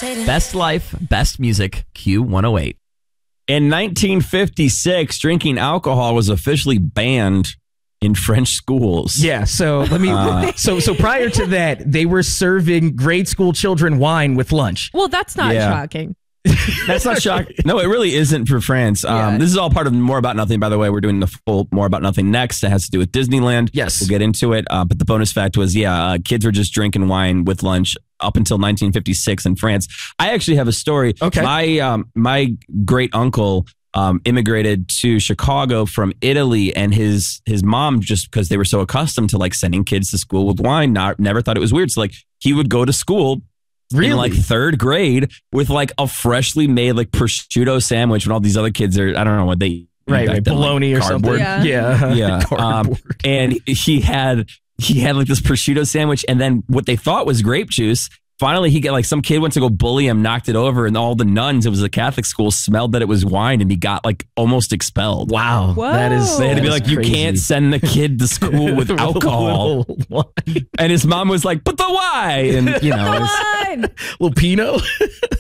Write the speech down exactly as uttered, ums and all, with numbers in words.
Best life, best music, Q one oh eight. In nineteen fifty-six, drinking alcohol was officially banned in French schools. Yeah, so let me. Uh, so so prior to that, they were serving grade school children wine with lunch. Well, that's not Yeah. shocking. That's not shocking. No, it really isn't for France. Um, Yeah. This is all part of More About Nothing, by the way. We're doing the full More About Nothing next. It has to do with Disneyland. Yes. We'll get into it. Uh, but the bonus fact was, yeah, uh, kids were just drinking wine with lunch up until nineteen fifty-six in France. I actually have a story. Okay. My, um, my great uncle um, immigrated to Chicago from Italy, and his his mom, just because they were so accustomed to like sending kids to school with wine, not never thought it was weird. So like he would go to school Really? in like third grade with like a freshly made like prosciutto sandwich when all these other kids are, I don't know what they eat Right, back right. then, like Bologna or cardboard. something. Yeah. Yeah. Yeah. um, Cardboard. and he had he had like this prosciutto sandwich, and then what they thought was grape juice. Finally, he got like some kid went to go bully him, knocked it over, and all the nuns, it was a Catholic school, smelled that it was wine, and he got like almost expelled. Wow. Whoa. That is. They had to be that like, is you crazy. can't send the kid to school with alcohol. little, little, And his mom was like, but the why? And you know, it was, Fine. little Pinot.